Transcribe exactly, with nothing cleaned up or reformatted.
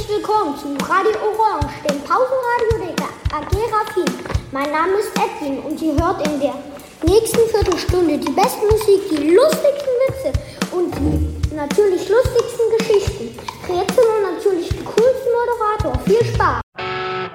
herzlich willkommen zu Radio Orange, dem Pausenradio der A G Raffin. Mein Name ist Edwin und ihr hört in der nächsten Viertelstunde die beste Musik, die lustig